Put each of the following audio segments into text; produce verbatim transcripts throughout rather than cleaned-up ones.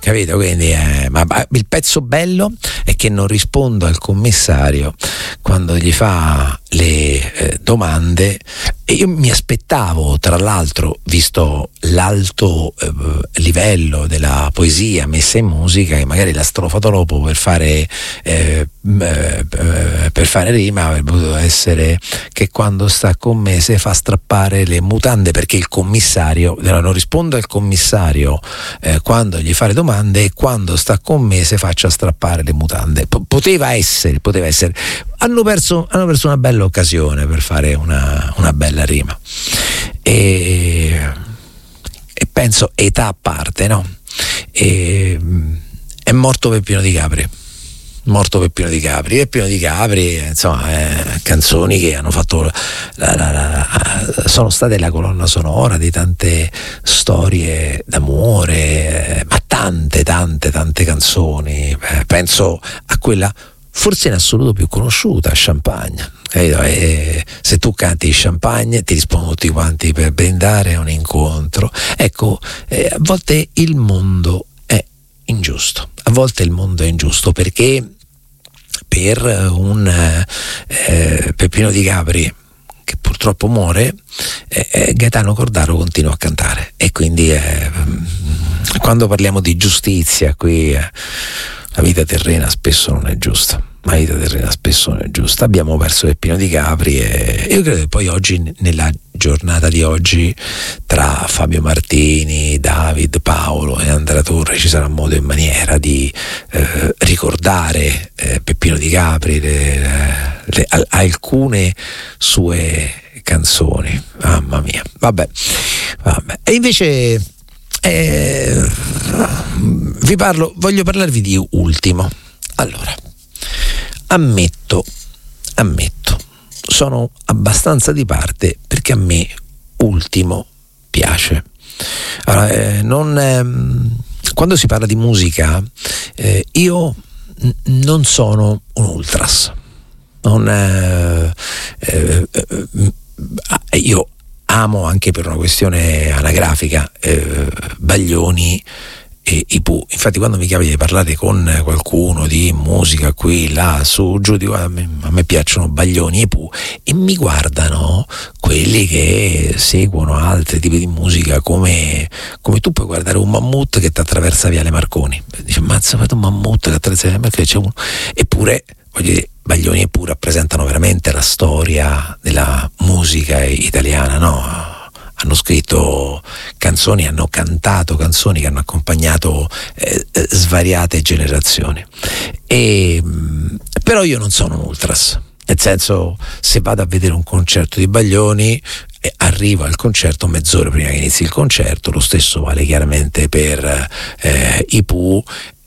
capito? Quindi eh, ma, ma il pezzo bello è che non rispondo al commissario quando gli fa le eh, domande, e io mi aspettavo, tra l'altro, visto l'alto eh, livello della poesia messa in musica, che magari la strofa dopo per fare eh, eh, per fare rima avrebbe potuto essere che quando sta con me se fa strappare le mutande, perché il commissario non risponde al commissario eh, quando gli fa le domande, e quando sta con me se faccia strappare le mutande. P- poteva essere, poteva essere. Hanno perso, hanno perso una bella occasione per fare una, una bella rima. E, e penso, età a parte, no? E, è morto Peppino Di Capri. Morto Peppino Di Capri. Peppino Di Capri, insomma, eh, canzoni che hanno fatto la, la, la, la, sono state la colonna sonora di tante storie d'amore, eh, ma tante, tante, tante canzoni. Eh, penso a quella forse in assoluto più conosciuta, Champagne. E se tu canti Champagne ti rispondono tutti quanti per brindare a un incontro. Ecco, eh, a volte il mondo è ingiusto, a volte il mondo è ingiusto, perché per un eh, Peppino Di Capri che purtroppo muore, eh, Gaetano Cordaro continua a cantare, e quindi eh, quando parliamo di giustizia qui eh, la vita terrena spesso non è giusta. La vita terrena spesso non è giusta. Abbiamo perso Peppino Di Capri, e io credo che poi oggi, nella giornata di oggi, tra Fabio Martini, David, Paolo e Andrea Torre ci sarà modo e maniera di eh, ricordare eh, Peppino Di Capri, le, le, le, alcune sue canzoni. Mamma mia, vabbè, vabbè. E invece eh, vi parlo, voglio parlarvi di Ultimo. Allora, ammetto, ammetto, sono abbastanza di parte, perché a me Ultimo piace. Allora, eh, non, eh, quando si parla di musica, eh, io n- non sono un ultras. Non, eh, eh, eh, io amo, anche per una questione anagrafica, eh, Baglioni e i Pooh. Infatti quando mi capita di parlare con qualcuno di musica qui, là, su, giù, dico, a me, a me piacciono Baglioni e Pooh, e mi guardano quelli che seguono altri tipi di musica, come, come tu puoi guardare un mammut che ti attraversa Viale Marconi. Dice, mazza, fate un mammut che attraversa Viale Marconi, c'è uno. Eppure, voglio dire, Baglioni e Pooh rappresentano veramente la storia della musica italiana, no? Hanno scritto canzoni, hanno cantato canzoni che hanno accompagnato eh, svariate generazioni. E, però io non sono un ultras, nel senso, se vado a vedere un concerto di Baglioni, eh, arrivo al concerto mezz'ora prima che inizi il concerto. Lo stesso vale chiaramente per eh, i Pooh.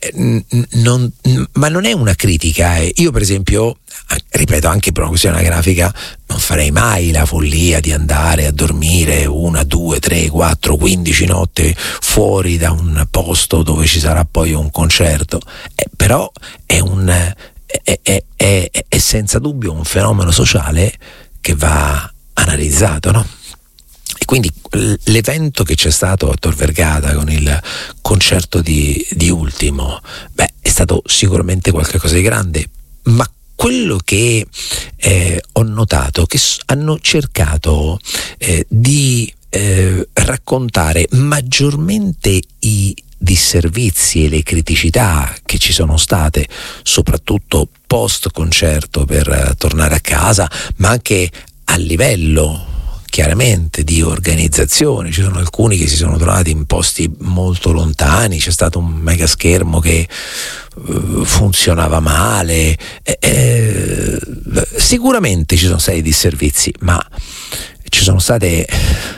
Non, ma non è una critica, eh. Io per esempio, ripeto, anche per una questione anagrafica, non farei mai la follia di andare a dormire una, due, tre, quattro, quindici notte fuori da un posto dove ci sarà poi un concerto, eh, però è un è, è, è, è senza dubbio un fenomeno sociale che va analizzato, no? E quindi l'evento che c'è stato a Tor Vergata con il concerto di, di Ultimo, beh, è stato sicuramente qualcosa di grande, ma quello che eh, ho notato è che hanno cercato eh, di eh, raccontare maggiormente i disservizi e le criticità che ci sono state, soprattutto post concerto, per tornare a casa, ma anche a livello chiaramente di organizzazione. Ci sono alcuni che si sono trovati in posti molto lontani, c'è stato un mega schermo che uh, funzionava male, eh, eh, sicuramente ci sono stati disservizi, ma ci sono state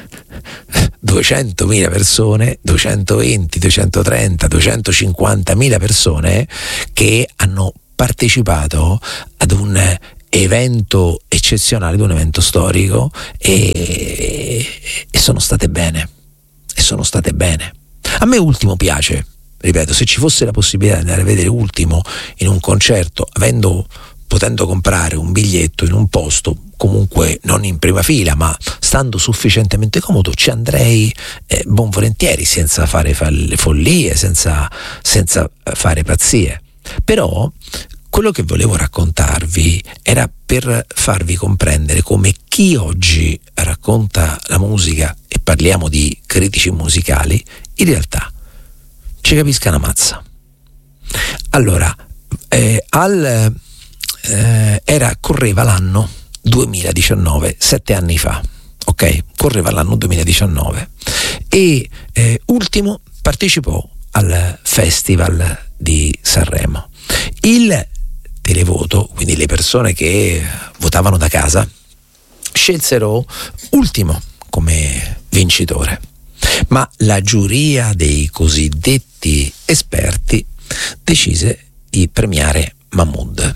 duecentomila persone, duecentoventi, duecentotrenta, duecentocinquantamila persone che hanno partecipato ad un evento eccezionale, di un evento storico, e, e sono state bene e sono state bene. A me Ultimo piace, ripeto, se ci fosse la possibilità di andare a vedere Ultimo in un concerto, avendo potendo comprare un biglietto in un posto comunque non in prima fila, ma stando sufficientemente comodo, ci andrei eh, buon volentieri, senza fare falle, follie, senza, senza fare pazzie. Però quello che volevo raccontarvi era per farvi comprendere come chi oggi racconta la musica, e parliamo di critici musicali, in realtà ci capisca una mazza. Allora, eh, al, eh, era, correva l'anno duemiladiciannove, sette anni fa, ok? Correva l'anno duemiladiciannove e eh, Ultimo partecipò al Festival di Sanremo. Il televoto, quindi le persone che votavano da casa, scelsero Ultimo come vincitore, ma la giuria dei cosiddetti esperti decise di premiare Mahmood.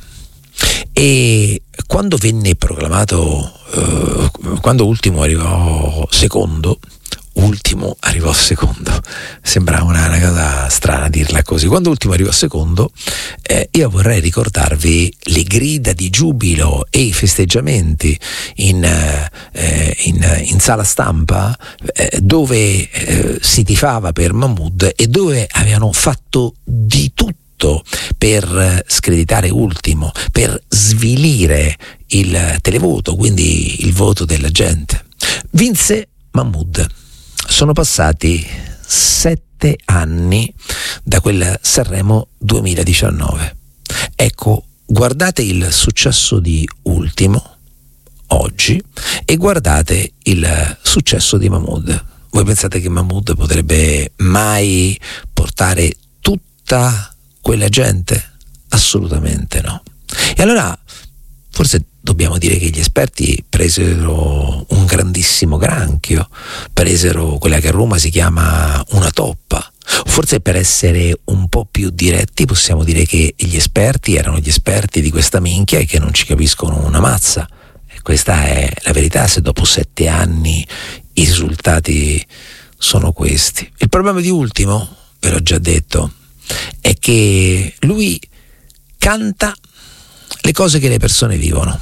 E quando venne proclamato, eh, quando Ultimo arrivò secondo, Ultimo arrivò secondo, sembra una, una cosa strana dirla così, quando Ultimo arrivò secondo, eh, io vorrei ricordarvi le grida di giubilo e i festeggiamenti in, eh, in, in sala stampa, eh, dove eh, si tifava per Mahmood e dove avevano fatto di tutto per screditare Ultimo, per svilire il televoto, quindi il voto della gente. Vinse Mahmood. Sono passati sette anni da quel Sanremo duemiladiciannove. Ecco, guardate il successo di Ultimo oggi e guardate il successo di Mahmood. Voi pensate che Mahmood potrebbe mai portare tutta quella gente? Assolutamente no. E allora forse dobbiamo dire che gli esperti presero un grandissimo granchio, presero quella che a Roma si chiama una toppa. Forse, per essere un po' più diretti, possiamo dire che gli esperti erano gli esperti di questa minchia e che non ci capiscono una mazza. E questa è la verità, se dopo sette anni i risultati sono questi. Il problema di Ultimo, ve l'ho già detto, è che lui canta le cose che le persone vivono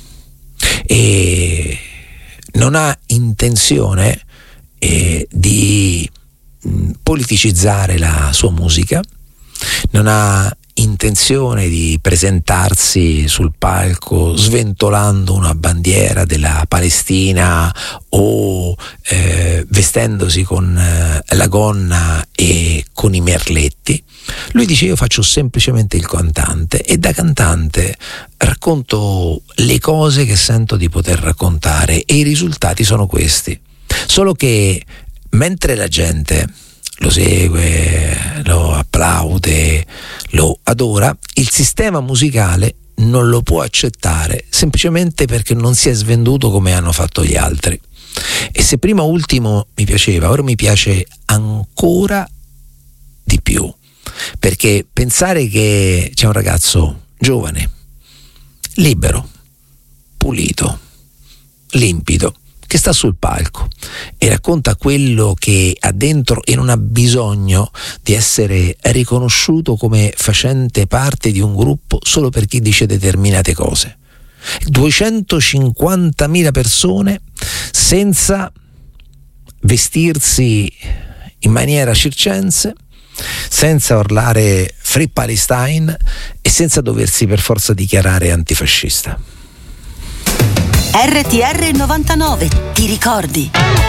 e non ha intenzione eh, di mh, politicizzare la sua musica, non ha intenzione di presentarsi sul palco sventolando una bandiera della Palestina o eh, vestendosi con eh, la gonna e con i merletti. Lui dice: io faccio semplicemente il cantante e da cantante racconto le cose che sento di poter raccontare e i risultati sono questi. Solo che mentre la gente lo segue, lo applaude, lo adora, il sistema musicale non lo può accettare semplicemente perché non si è svenduto come hanno fatto gli altri. E se prima Ultimo mi piaceva, ora mi piace ancora di più, perché pensare che c'è un ragazzo giovane, libero, pulito, limpido, che sta sul palco e racconta quello che ha dentro e non ha bisogno di essere riconosciuto come facente parte di un gruppo solo per chi dice determinate cose. duecentocinquantamila persone senza vestirsi in maniera circense, senza urlare Free Palestine e senza doversi per forza dichiarare antifascista. R T R novantanove, ti ricordi?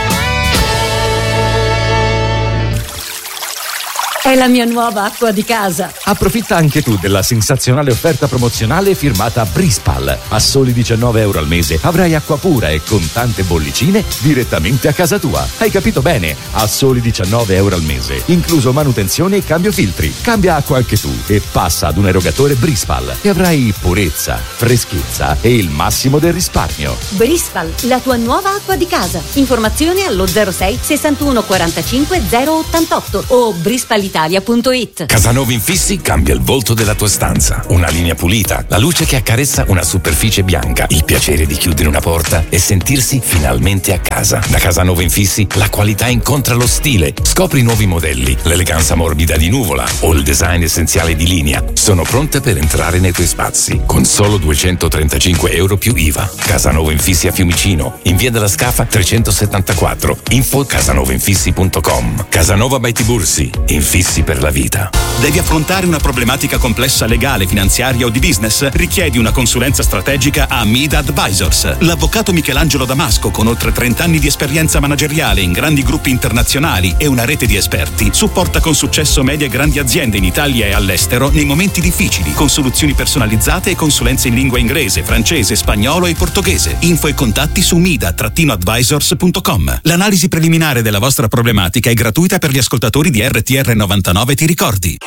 È la mia nuova acqua di casa. Approfitta anche tu della sensazionale offerta promozionale firmata Brispal. A soli diciannove euro al mese avrai acqua pura e con tante bollicine direttamente a casa tua. Hai capito bene? A soli diciannove euro al mese, incluso manutenzione e cambio filtri. Cambia acqua anche tu e passa ad un erogatore Brispal e avrai purezza, freschezza e il massimo del risparmio. Brispal, la tua nuova acqua di casa. Informazioni allo zero sei sessantuno quarantacinque zero ottantotto o brispal italia punto it. Casanova Infissi cambia il volto della tua stanza. Una linea pulita, la luce che accarezza una superficie bianca, il piacere di chiudere una porta e sentirsi finalmente a casa. Da Casanova Infissi la qualità incontra lo stile. Scopri nuovi modelli, l'eleganza morbida di Nuvola o il design essenziale di Linea. Sono pronte per entrare nei tuoi spazi con solo duecentotrentacinque euro più I V A. Casanova Infissi a Fiumicino, in via della Scafa trecentosettantaquattro. Info casanova infissi punto com. Casanova by Tibursi, infissi per la vita. Devi affrontare una problematica complessa legale, finanziaria o di business? Richiedi una consulenza strategica a Mida Advisors. L'avvocato Michelangelo Damasco, con oltre trenta anni di esperienza manageriale in grandi gruppi internazionali e una rete di esperti, supporta con successo medie e grandi aziende in Italia e all'estero nei momenti difficili, con soluzioni personalizzate e consulenze in lingua inglese, francese, spagnolo e portoghese. Info e contatti su mida advisors punto com. L'analisi preliminare della vostra problematica è gratuita per gli ascoltatori di R T R novantanove, ti ricordi?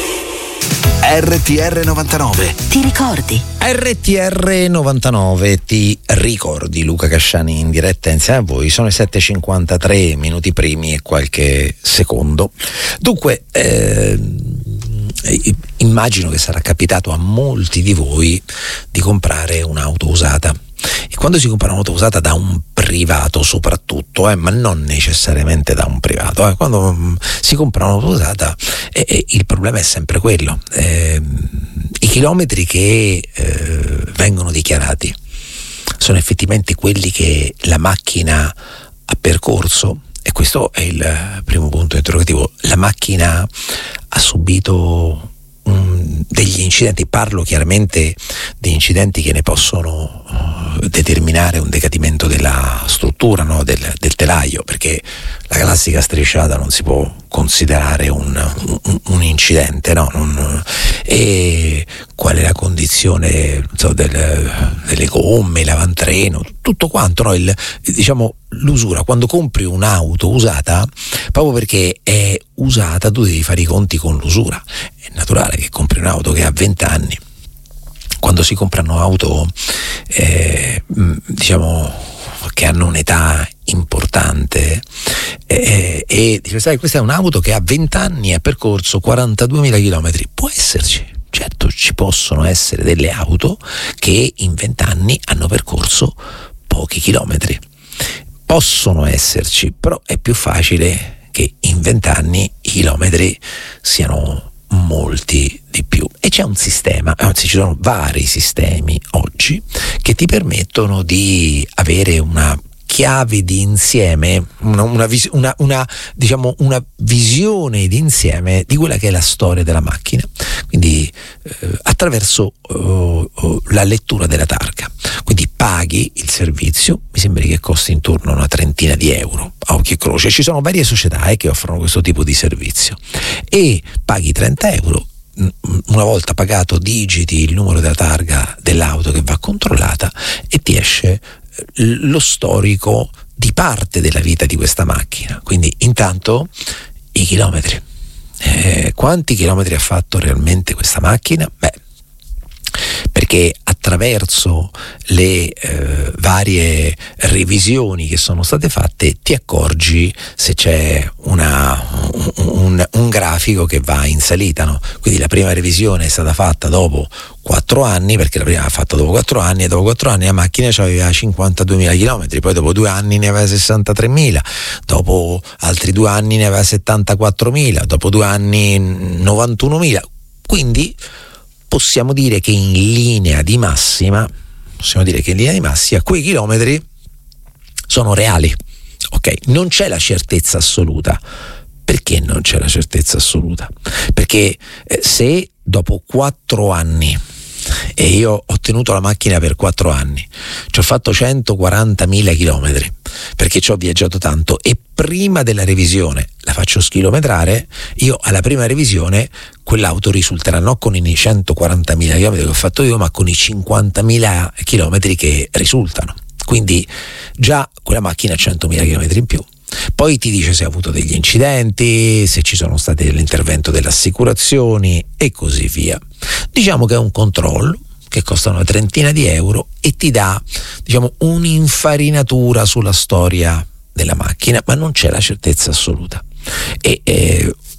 R T R novantanove. Ti ricordi? R T R novantanove, ti ricordi? Luca Casciani in diretta insieme a voi. Sono i sette e cinquantatré, minuti primi e qualche secondo. Dunque, eh, immagino che sarà capitato a molti di voi di comprare un'auto usata. E quando si compra un'auto usata da un privato soprattutto, eh, ma non necessariamente da un privato, eh, quando um, si compra un'auto usata eh, eh, il problema è sempre quello, eh, i chilometri che eh, vengono dichiarati sono effettivamente quelli che la macchina ha percorso, e questo è il primo punto interrogativo. La macchina ha subito um, degli incidenti, parlo chiaramente di incidenti che ne possono determinare un decadimento della struttura, no? del, del telaio, perché la classica strisciata non si può considerare un, un, un incidente, no? Non, e qual è la condizione, non so, del, delle gomme, l'avantreno, tutto quanto, no? Il, diciamo l'usura. Quando compri un'auto usata, proprio perché è usata, tu devi fare i conti con l'usura. È naturale che compri un'auto che ha venti anni. Quando si comprano auto eh, diciamo che hanno un'età importante eh, e dice, sai, questa è un'auto che ha venti anni e ha percorso quarantaduemila chilometri, può esserci, certo, ci possono essere delle auto che in venti anni hanno percorso pochi chilometri, possono esserci, però è più facile che in venti anni i chilometri siano molti di più. E c'è un sistema, anzi ci sono vari sistemi oggi che ti permettono di avere una chiave di insieme, una, una, una, una diciamo una visione di insieme di quella che è la storia della macchina, quindi eh, attraverso eh, la lettura della targa. Quindi paghi il servizio, mi sembra che costi intorno a una trentina di euro a occhio e croce. Ci sono varie società eh, che offrono questo tipo di servizio, e paghi trenta euro. Una volta pagato digiti il numero della targa dell'auto che va controllata e ti esce lo storico di parte della vita di questa macchina. Quindi intanto i chilometri, eh, quanti chilometri ha fatto realmente questa macchina? Beh, perché attraverso le eh, varie revisioni che sono state fatte ti accorgi se c'è una, un, un, un grafico che va in salita, no? Quindi la prima revisione è stata fatta dopo quattro anni, perché la prima l'ha fatta dopo quattro anni, e dopo quattro anni la macchina aveva cinquantaduemila chilometri, poi dopo due anni ne aveva sessantatremila, dopo altri due anni ne aveva settantaquattromila, dopo due anni novantunomila. Quindi possiamo dire che in linea di massima, possiamo dire che in linea di massima quei chilometri sono reali. Ok, non c'è la certezza assoluta. Perché non c'è la certezza assoluta? Perché eh, se dopo quattro anni, e io ho tenuto la macchina per quattro anni, ci ho fatto centoquarantamila chilometri perché ci ho viaggiato tanto, e prima della revisione la faccio schilometrare, io alla prima revisione quell'auto risulterà non con i centoquarantamila chilometri che ho fatto io, ma con i cinquantamila chilometri che risultano. Quindi già quella macchina ha centomila chilometri in più. Poi ti dice se ha avuto degli incidenti, se ci sono stati l'intervento delle assicurazioni e così via. Diciamo che è un controllo che costa una trentina di euro e ti dà, diciamo, un'infarinatura sulla storia della macchina, ma non c'è la certezza assoluta. E eh,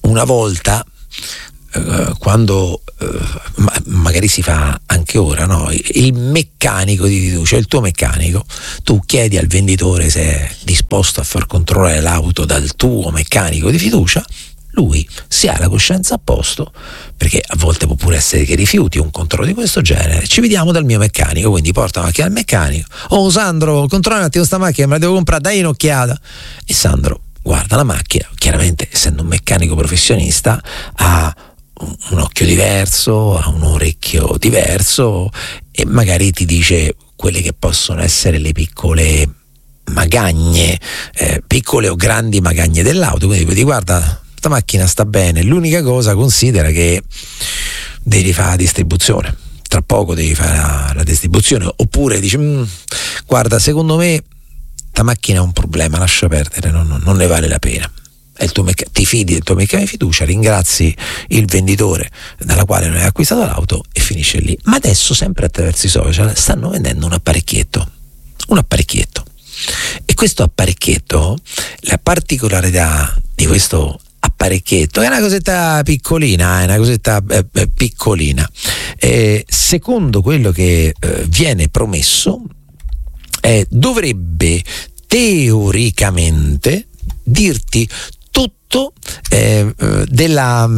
una volta eh, quando eh, ma, magari si fa anche ora, no? Il meccanico di fiducia, il tuo meccanico, tu chiedi al venditore se è disposto a far controllare l'auto dal tuo meccanico di fiducia, lui si ha la coscienza a posto, perché a volte può pure essere che rifiuti un controllo di questo genere. Ci vediamo dal mio meccanico, quindi porta la macchina al meccanico. Oh Sandro, controlla un attimo sta macchina, me la devo comprare, dai un'occhiata. E Sandro guarda la macchina, chiaramente essendo un meccanico professionista ha un occhio diverso, ha un orecchio diverso e magari ti dice quelle che possono essere le piccole magagne, eh, piccole o grandi magagne dell'auto. Quindi ti guarda, sta macchina sta bene, l'unica cosa, considera che devi fare la distribuzione, tra poco devi fare la, la distribuzione, oppure dici guarda, secondo me sta macchina ha un problema, lascia perdere, non, non ne vale la pena. È il tuo mecc- ti fidi del tuo meccanico di fiducia, ringrazi il venditore dalla quale non hai acquistato l'auto e finisce lì. Ma adesso, sempre attraverso i social, stanno vendendo un apparecchietto, un apparecchietto. E questo apparecchietto, la particolarità di questo apparecchietto è una cosetta piccolina, è una cosetta eh, eh, piccolina. Eh, secondo quello che eh, viene promesso, eh, dovrebbe teoricamente dirti tutto eh, della,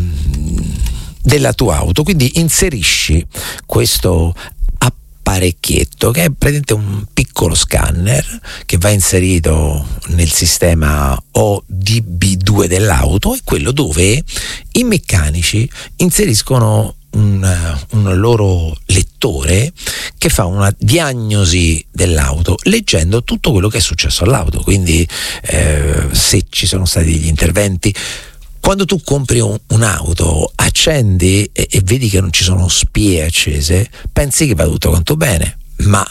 della tua auto. Quindi inserisci questo apparecchietto che è praticamente un piccolo scanner che va inserito nel sistema O D B due dell'auto, è quello dove i meccanici inseriscono un, un loro lettore che fa una diagnosi dell'auto leggendo tutto quello che è successo all'auto, quindi eh, se ci sono stati degli interventi. Quando tu compri un, un'auto, accendi e, e vedi che non ci sono spie accese, pensi che va tutto quanto bene, ma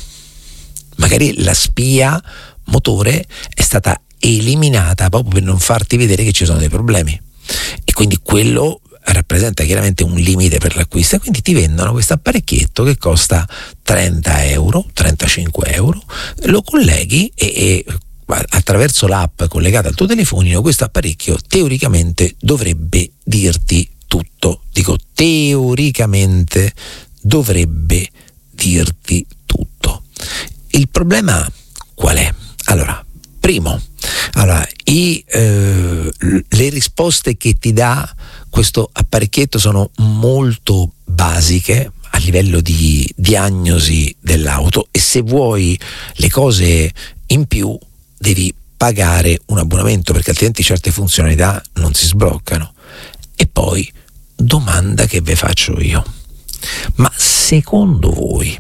magari la spia motore è stata eliminata proprio per non farti vedere che ci sono dei problemi, e quindi quello rappresenta chiaramente un limite per l'acquisto, e quindi ti vendono questo apparecchietto che costa trenta euro, trentacinque euro, lo colleghi e, e attraverso l'app collegata al tuo telefonino questo apparecchio teoricamente dovrebbe dirti tutto. Dico teoricamente dovrebbe dirti tutto. Il problema qual è? Allora, primo, allora, i, eh, le risposte che ti dà questo apparecchietto sono molto basiche a livello di diagnosi dell'auto, e se vuoi le cose in più devi pagare un abbonamento, perché altrimenti certe funzionalità non si sbloccano. E poi, domanda che vi faccio io: ma secondo voi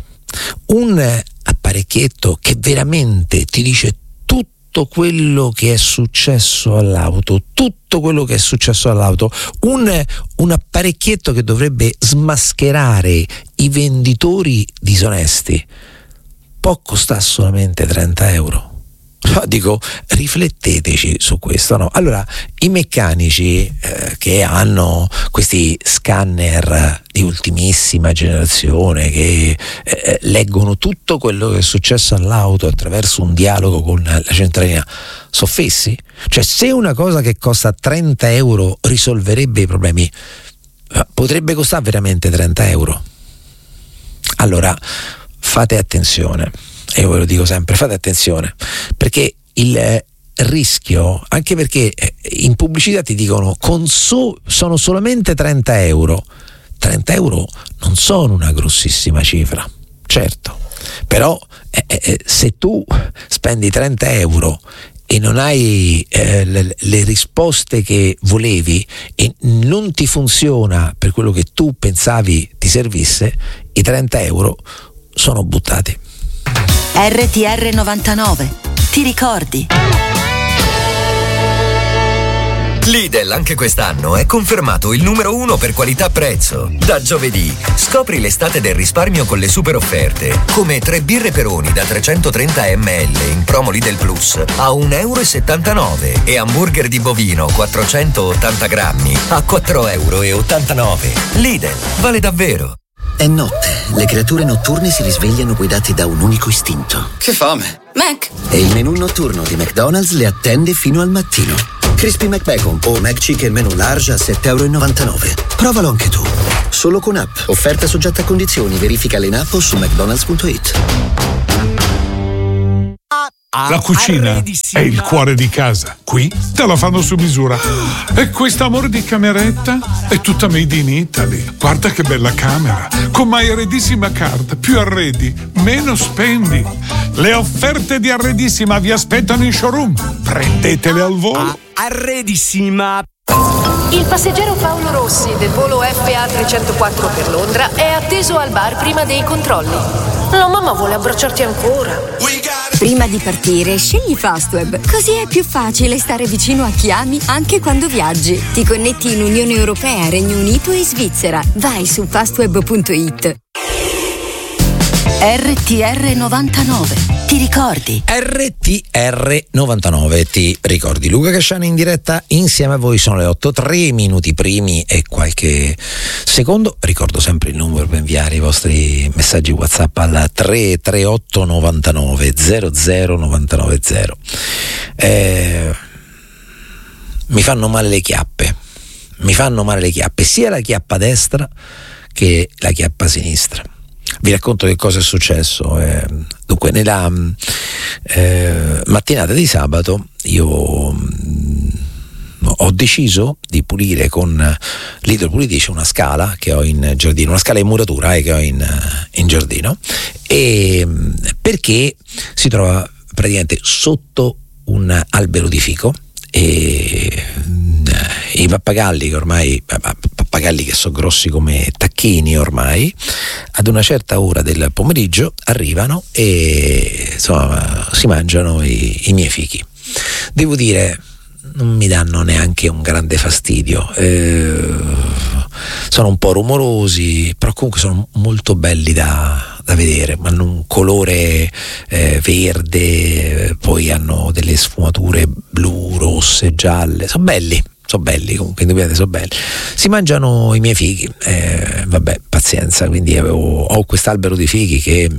un apparecchietto che veramente ti dice tutto quello che è successo all'auto, tutto quello che è successo all'auto, un, un apparecchietto che dovrebbe smascherare i venditori disonesti, può costare solamente trenta euro? No, dico, rifletteteci su questo, no? Allora, i meccanici eh, che hanno questi scanner di ultimissima generazione che eh, leggono tutto quello che è successo all'auto attraverso un dialogo con la centralina, sono fessi? Cioè, se una cosa che costa trenta euro risolverebbe i problemi, potrebbe costare veramente trenta euro? Allora, fate attenzione. E io ve lo dico sempre, fate attenzione, perché il eh, rischio, anche perché eh, in pubblicità ti dicono conso- sono solamente trenta euro. trenta euro non sono una grossissima cifra, certo, però eh, eh, se tu spendi trenta euro e non hai eh, le, le risposte che volevi e non ti funziona per quello che tu pensavi ti servisse, i trenta euro sono buttati. R T R novantanove, ti ricordi? Lidl anche quest'anno è confermato il numero uno per qualità-prezzo. Da giovedì scopri l'estate del risparmio con le super offerte, come tre birre Peroni da trecentotrenta millilitri in promo Lidl Plus a un euro e settantanove e hamburger di bovino quattrocentottanta grammi a quattro euro e ottantanove. Lidl, vale davvero. È notte, le creature notturne si risvegliano guidate da un unico istinto. Che fame! Mac! E il menù notturno di McDonald's le attende fino al mattino. Crispy McBacon o McChicken menu large a sette e novantanove euro. Provalo anche tu. Solo con app. Offerta soggetta a condizioni. Verifica in app o su mcdonalds punto it. La cucina è il cuore di casa. Qui te la fanno su misura. E quest'amore di cameretta è tutta made in Italy. Guarda che bella camera. Con My Arredissima Card. Più arredi, meno spendi. Le offerte di Arredissima vi aspettano in showroom. Prendetele al volo. Arredissima. Il passeggero Paolo Rossi del volo F A trecentoquattro per Londra è atteso al bar prima dei controlli. La mamma vuole abbracciarti ancora. Prima di partire, scegli Fastweb. Così è più facile stare vicino a chi ami anche quando viaggi. Ti connetti in Unione Europea, Regno Unito e Svizzera. Vai su fastweb punto it. R T R novantanove. Ti ricordi? R T R novantanove, ti ricordi? Luca Casciani in diretta insieme a voi. Sono le otto, tre minuti primi e qualche secondo. Ricordo sempre il numero per inviare i vostri messaggi WhatsApp al tre tre otto novantanove zero zero novantanove zero. Eh, mi fanno male le chiappe. Mi fanno male le chiappe, sia la chiappa destra che la chiappa sinistra. Vi racconto che cosa è successo. Eh, dunque, nella eh, mattinata di sabato io mh, ho deciso di pulire con l'idropulitrice una scala che ho in giardino, una scala in muratura eh, che ho in, in giardino, e perché si trova praticamente sotto un albero di fico. E i pappagalli che ormai pappagalli che sono grossi come tacchini ormai, ad una certa ora del pomeriggio arrivano e insomma si mangiano i, i miei fichi. Devo dire, non mi danno neanche un grande fastidio, eh, sono un po' rumorosi, però comunque sono molto belli da da vedere, hanno un colore eh, verde, poi hanno delle sfumature blu, rosse, gialle, sono belli, sono belli comunque, indubbiamente sono belli. Si mangiano i miei fichi, eh, vabbè, pazienza, quindi avevo, ho quest'albero di fichi che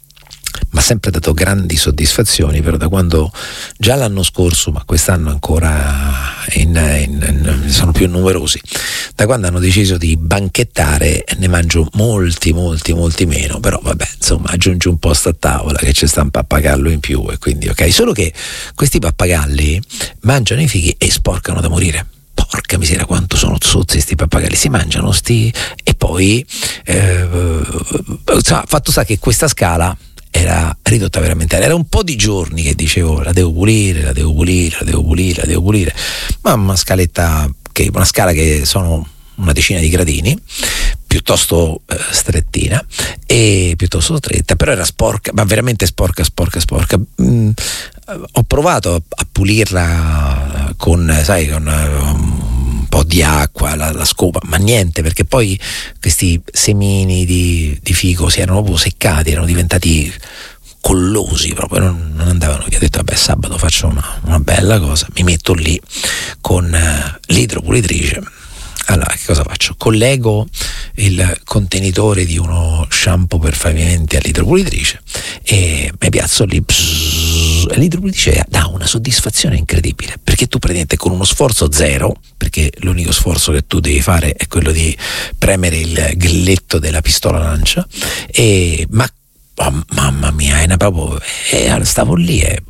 mi ha sempre dato grandi soddisfazioni, però da quando già l'anno scorso, ma quest'anno ancora in, in, in, sono più numerosi, da quando hanno deciso di banchettare ne mangio molti molti molti meno, però vabbè, insomma, aggiungi un posto a tavola che c'è sta un pappagallo in più e quindi ok. Solo che questi pappagalli mangiano i fichi e sporcano da morire. Porca miseria, quanto sono zozzi sti pappagalli, si mangiano sti e poi eh, fatto sta che questa scala era ridotta veramente, era un po' di giorni che dicevo la devo pulire, la devo pulire, la devo pulire, la devo pulire, ma una scaletta che, una scala che sono una decina di gradini, piuttosto eh, strettina e piuttosto stretta, però era sporca, ma veramente sporca, sporca, sporca. Mm, ho provato a, a pulirla con, sai, con um, un po' di acqua, la, la scopa, ma niente, perché poi questi semini di, di fico si erano proprio seccati, erano diventati collosi proprio, non, non andavano via. Ho detto vabbè, sabato faccio una, una bella cosa, mi metto lì con uh, l'idropulitrice. Allora, che cosa faccio? Collego il contenitore di uno shampoo per pavimenti all'idropulitrice e mi piazzo lì, pss, e l'idropulitrice dà una soddisfazione incredibile, perché tu praticamente con uno sforzo zero, perché l'unico sforzo che tu devi fare è quello di premere il grilletto della pistola lancia, e ma oh, mamma mia, è una proprio, eh, stavo lì e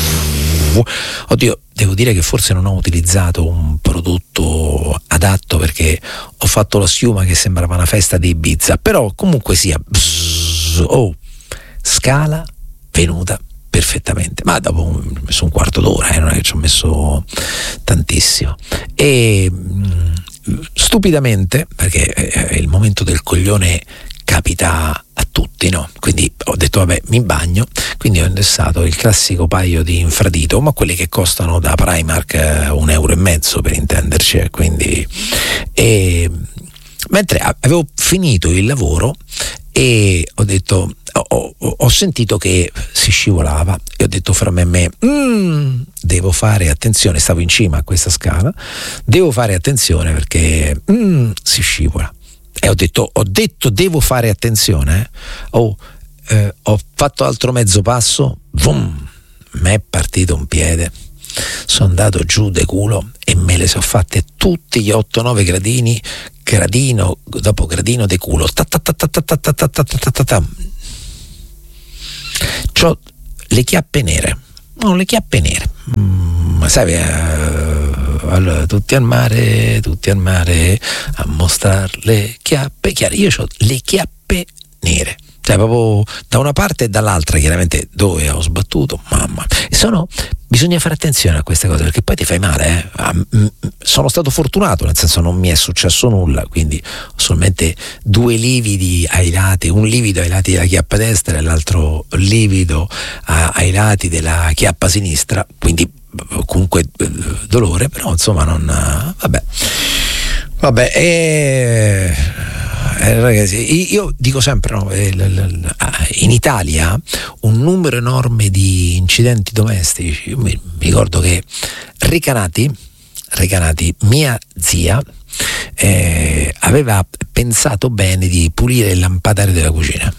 oddio, devo dire che forse non ho utilizzato un prodotto adatto, perché ho fatto la schiuma che sembrava una festa di Ibiza, però comunque sia, bzz, oh, scala venuta perfettamente, ma dopo ho messo un quarto d'ora, eh, non è che ci ho messo tantissimo. E mh, stupidamente, perché è il momento del coglione, capita a tutti, no? Quindi ho detto vabbè, mi bagno, quindi ho indossato il classico paio di infradito, ma quelli che costano da Primark eh, un euro e mezzo per intenderci, quindi e, mentre avevo finito il lavoro e ho detto ho, ho sentito che si scivolava e ho detto fra me e me mm, devo fare attenzione, stavo in cima a questa scala, devo fare attenzione perché mm, si scivola. E ho detto, ho detto devo fare attenzione, eh? oh, eh, ho fatto altro mezzo passo, boom, mi è partito un piede, sono andato giù de culo e me le sono fatte tutti gli otto nove gradini, gradino dopo gradino de culo. C'ho le chiappe nere, no, le chiappe nere, ma mm, sai, uh, allora, tutti al mare, tutti al mare a mostrare le chiappe chiare. Io ho le chiappe nere, cioè proprio da una parte e dall'altra, chiaramente dove ho sbattuto, mamma. E sono, bisogna fare attenzione a queste cose perché poi ti fai male, eh? Sono stato fortunato, nel senso non mi è successo nulla, quindi ho solamente due lividi ai lati, un livido ai lati della chiappa destra e l'altro livido ai lati della chiappa sinistra, quindi comunque dolore, però insomma non, vabbè vabbè e Eh, ragazzi, io dico sempre, no, in Italia un numero enorme di incidenti domestici. Io mi, mi ricordo che Recanati, Recanati mia zia, eh, aveva pensato bene di pulire il lampadario della cucina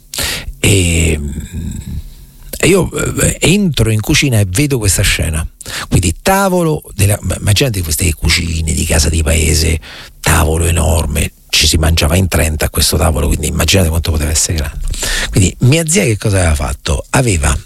e io eh, entro in cucina e vedo questa scena, quindi tavolo della, immaginate queste cucine di casa di paese, tavolo enorme, ci si mangiava in trenta a questo tavolo, quindi immaginate quanto poteva essere grande. Quindi mia zia che cosa aveva fatto? Aveva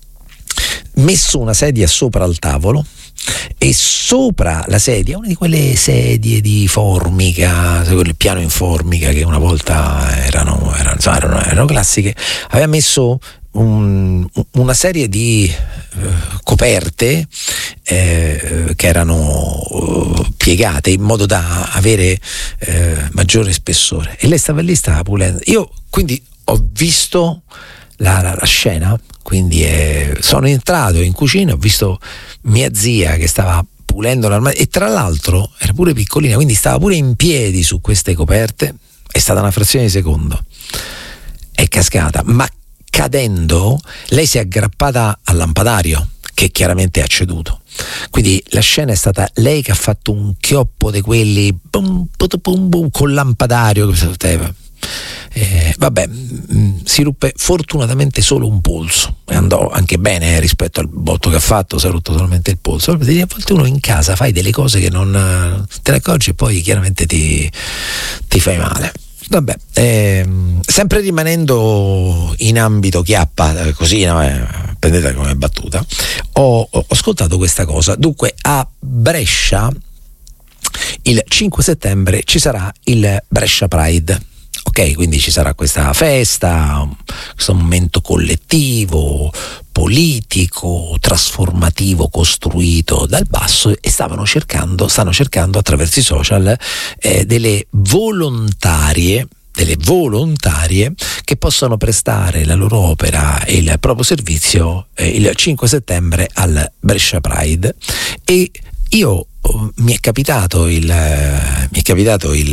messo una sedia sopra il tavolo e sopra la sedia, una di quelle sedie di formica, il piano in formica che una volta erano, erano, insomma, erano, erano classiche, aveva messo un, una serie di uh, coperte eh, che erano uh, piegate in modo da avere eh, maggiore spessore, e lei stava lì, stava pulendo. Io quindi ho visto la, la, la scena, quindi eh, sono entrato in cucina, ho visto mia zia che stava pulendo l'armadio, e tra l'altro era pure piccolina, quindi stava pure in piedi su queste coperte. È stata una frazione di secondo, è cascata, ma cadendo lei si è aggrappata al lampadario che chiaramente ha ceduto, quindi la scena è stata lei che ha fatto un chioppo di quelli bum, bum, bum, col lampadario che eh, vabbè, mh, si ruppe fortunatamente solo un polso e andò anche bene eh, rispetto al botto che ha fatto, si è rotto solamente il polso. A volte uno in casa fai delle cose che non te ne accorgi e poi chiaramente ti, ti fai male. Vabbè, ehm, sempre rimanendo in ambito chiappa, eh, così no, eh, prendete come battuta, ho, ho ascoltato questa cosa. Dunque a Brescia il cinque settembre ci sarà il Brescia Pride. Ok, quindi ci sarà questa festa, questo momento collettivo, politico, trasformativo, costruito dal basso, e stavano cercando, stanno cercando attraverso i social eh, delle volontarie, delle volontarie che possono prestare la loro opera e il proprio servizio eh, il cinque settembre al Brescia Pride. E io mi è capitato il mi è capitato il,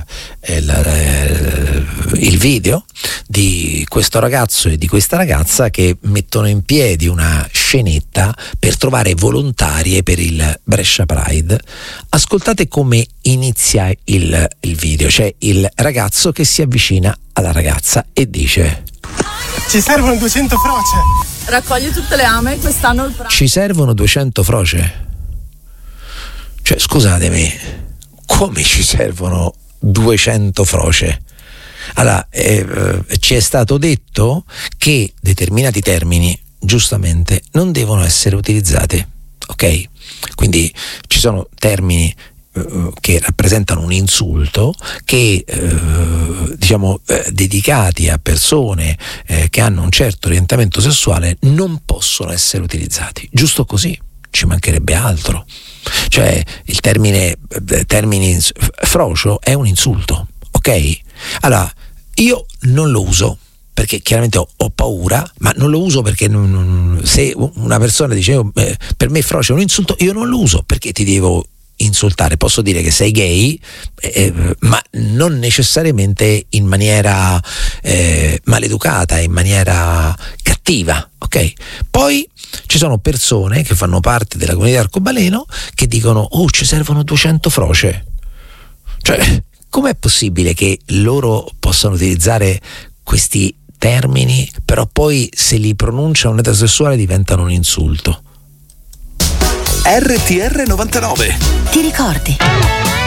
il, il video di questo ragazzo e di questa ragazza che mettono in piedi una scenetta per trovare volontarie per il Brescia Pride. Ascoltate come inizia il, il video. C'è il ragazzo che si avvicina alla ragazza e dice: ci servono duecento froce. Raccogli tutte le ame, quest'anno il Ci servono duecento froce. Cioè, scusatemi, come ci servono duecento froce? Allora, eh, eh, ci è stato detto che determinati termini, giustamente, non devono essere utilizzati, ok? Quindi ci sono termini eh, che rappresentano un insulto, che eh, diciamo eh, dedicati a persone eh, che hanno un certo orientamento sessuale, non possono essere utilizzati, giusto così, ci mancherebbe altro. Cioè il termine termine frocio è un insulto, ok? Allora io non lo uso perché chiaramente ho, ho paura, ma non lo uso perché non, non, se una persona dice oh, eh, per me frocio è un insulto, io non lo uso perché ti devo insultare. Posso dire che sei gay, eh, ma non necessariamente in maniera eh, maleducata, in maniera cattiva, ok? Poi ci sono persone che fanno parte della comunità arcobaleno che dicono oh, ci servono duecento froce. Cioè, com'è possibile che loro possano utilizzare questi termini, però poi se li pronuncia un eterosessuale diventano un insulto? R T R novantanove. Ti ricordi?